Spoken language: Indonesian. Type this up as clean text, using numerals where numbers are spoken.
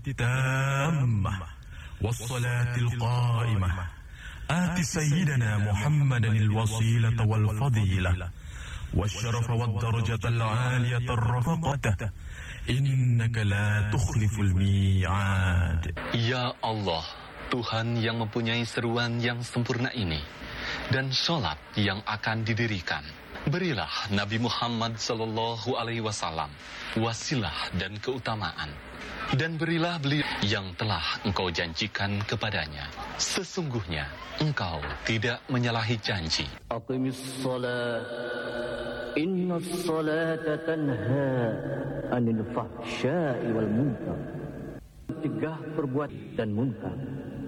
تامة والصلاة القائمة آت سيدنا محمدا الوسيلة والفضيلة والشرف والدرجة العالية الرفقة إنك لا تخلف الميعاد. Ya Allah, Tuhan yang mempunyai seruan yang sempurna ini dan sholat yang akan didirikan, berilah Nabi Muhammad Sallallahu Alaihi Wasallam wasilah dan keutamaan, dan berilah beliau yang telah Engkau janjikan kepadanya. Sesungguhnya Engkau tidak menyalahi janji. Aqimis salat, inna salata tanha anil fahsya'i wal munkar. Cegah perbuatan dan munkar.